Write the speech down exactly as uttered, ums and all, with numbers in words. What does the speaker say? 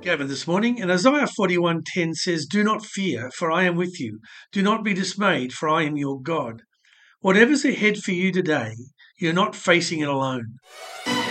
Gavin this morning, and Isaiah forty-one ten says, "Do not fear, for I am with you. Do not be dismayed, for I am your God." Whatever's ahead for you today, you're not facing it alone.